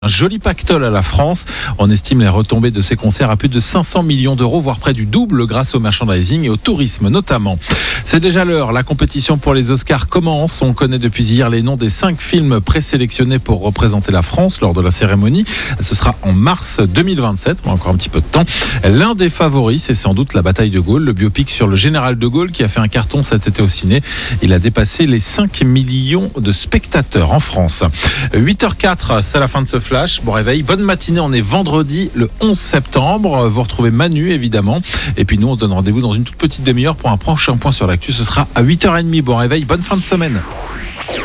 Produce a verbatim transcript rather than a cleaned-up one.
Un joli pactole à la France. On estime les retombées de ces concerts à plus de cinq cents millions d'euros, voire près du double grâce au merchandising et au tourisme notamment. C'est déjà l'heure, la compétition pour les Oscars commence. On connaît depuis hier les noms des cinq films présélectionnés pour représenter la France lors de la cérémonie. Ce sera en mars deux mille vingt-sept, on a encore un petit peu de temps. L'un des favoris, c'est sans doute La Bataille de Gaulle, le biopic sur le général de Gaulle qui a fait un carton cet été au ciné. Il a dépassé les cinq millions de spectateurs en France. huit heures quatre, c'est la fin de ce flash. Bon réveil, bonne matinée, on est vendredi le onze septembre. Vous retrouvez Manu évidemment. Et puis nous, on se donne rendez-vous dans une toute petite demi-heure pour un prochain point sur l'actu. Ce sera à huit heures trente. Bon réveil, bonne fin de semaine.